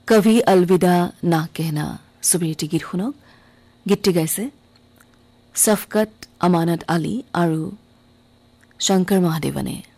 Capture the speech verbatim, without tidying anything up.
কভি অলবিদা না কেহনা ছবিৰ এটি গীত শুনক। গীতটি গাইছে শফকত আমানত আলী আৰু শংকৰ মহাদেৱনে।